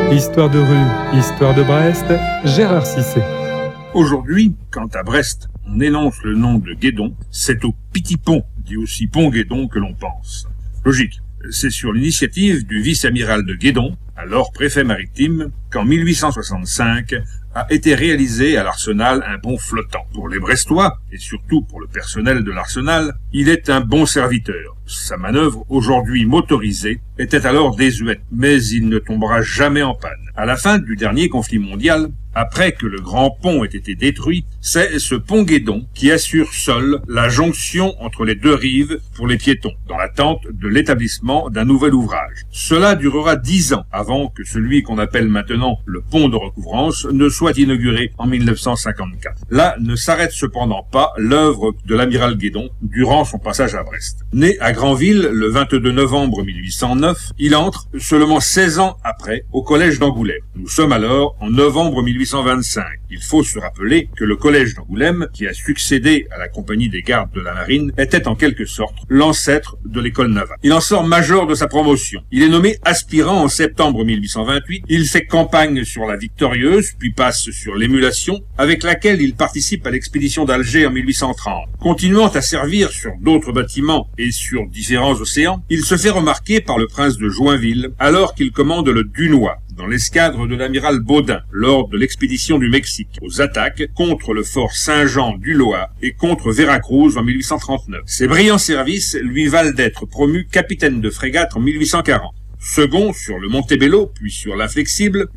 Histoire de rue, histoire de Brest, Gérard Cissé. Aujourd'hui, quand à Brest, on énonce le nom de Guédon, c'est au Petit Pont, dit aussi Pont Guédon, que l'on pense. Logique. C'est sur l'initiative du vice-amiral de Guédon, alors préfet maritime, qu'en 1865 a été réalisé à l'Arsenal un pont flottant. Pour les Brestois, et surtout pour le personnel de l'Arsenal, il est un bon serviteur. Sa manœuvre, aujourd'hui motorisée, était alors désuète, mais il ne tombera jamais en panne. À la fin du dernier conflit mondial, après que le grand pont ait été détruit, c'est ce pont Guédon qui assure seul la jonction entre les deux rives pour les piétons, dans l'attente de l'établissement d'un nouvel ouvrage. Cela durera 10 ans avant que celui qu'on appelle maintenant le pont de recouvrance ne soit inauguré en 1954. Là ne s'arrête cependant pas l'œuvre de l'amiral Guédon durant son passage à Brest. Né à Granville le 22 novembre 1809, il entre, seulement 16 ans après, au collège d'Angoulême. Nous sommes alors en novembre 1825. Il faut se rappeler que le collège d'Angoulême, qui a succédé à la compagnie des gardes de la marine, était en quelque sorte l'ancêtre de l'école navale. Il en sort major de sa promotion. Il est nommé aspirant en septembre 1828. Il fait campagne sur la Victorieuse, puis passe sur l'Émulation, avec laquelle il participe à l'expédition d'Alger en 1830. Continuant à servir sur d'autres bâtiments et sur différents océans, il se fait remarquer par le prince de Joinville, alors qu'il commande le Dunois, dans l'escadre de l'amiral Baudin, lors de l'expédition du Mexique, aux attaques contre le fort Saint-Jean d'Ulloa et contre Veracruz en 1839. Ses brillants services lui valent d'être promu capitaine de frégate en 1840. Second sur le Montebello, puis sur l'Inflexible,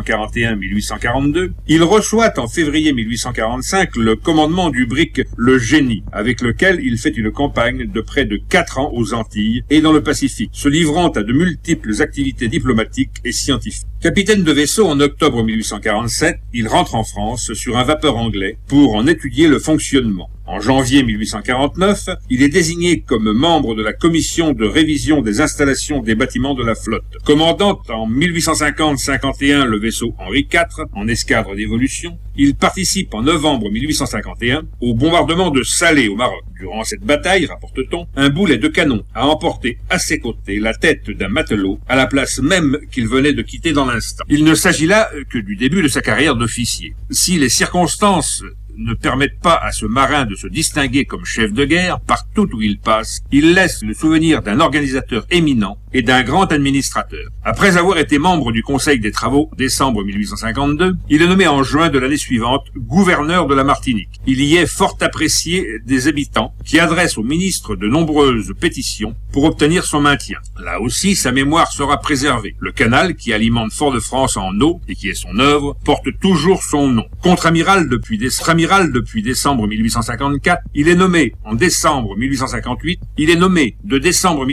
1841-1842, il reçoit en février 1845 le commandement du brick Le Génie, avec lequel il fait une campagne de près de 4 ans aux Antilles et dans le Pacifique, se livrant à de multiples activités diplomatiques et scientifiques. Capitaine de vaisseau en octobre 1847, il rentre en France sur un vapeur anglais pour en étudier le fonctionnement. En janvier 1849, il est désigné comme membre de la commission de révision des installations des bâtiments de la flotte. Commandant en 1850-51 le vaisseau Henri IV en escadre d'évolution, il participe en novembre 1851 au bombardement de Salé au Maroc. Durant cette bataille, rapporte-t-on, un boulet de canon a emporté à ses côtés la tête d'un matelot à la place même qu'il venait de quitter dans l'instant. Il ne s'agit là que du début de sa carrière d'officier. Si les circonstances ne permettent pas à ce marin de se distinguer comme chef de guerre, partout où il passe, il laisse le souvenir d'un organisateur éminent et d'un grand administrateur. Après avoir été membre du Conseil des Travaux, décembre 1852, il est nommé en juin de l'année suivante gouverneur de la Martinique. Il y est fort apprécié des habitants qui adressent au ministre de nombreuses pétitions pour obtenir son maintien. Là aussi, sa mémoire sera préservée. Le canal qui alimente Fort-de-France en eau et qui est son œuvre porte toujours son nom. Contre-amiral depuis décembre 1854, il est nommé en décembre 1858, il est nommé de décembre